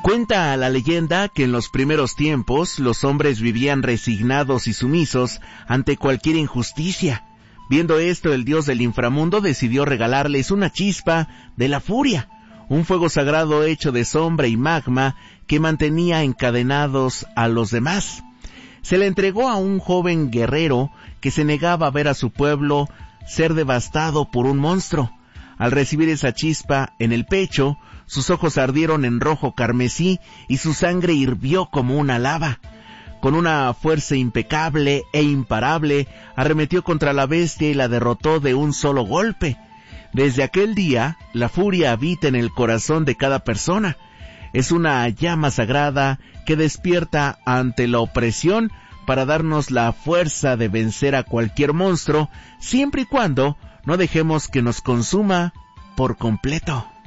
Cuenta la leyenda que en los primeros tiempos los hombres vivían resignados y sumisos ante cualquier injusticia. Viendo esto, el dios del inframundo decidió regalarles una chispa de la furia, un fuego sagrado hecho de sombra y magma que mantenía encadenados a los demás. Se le entregó a un joven guerrero que se negaba a ver a su pueblo ser devastado por un monstruo. Al recibir esa chispa en el pecho, sus ojos ardieron en rojo carmesí y su sangre hirvió como una lava. Con una fuerza impecable e imparable, arremetió contra la bestia y la derrotó de un solo golpe. Desde aquel día, la furia habita en el corazón de cada persona. Es una llama sagrada que despierta ante la opresión para darnos la fuerza de vencer a cualquier monstruo, siempre y cuando no dejemos que nos consuma por completo.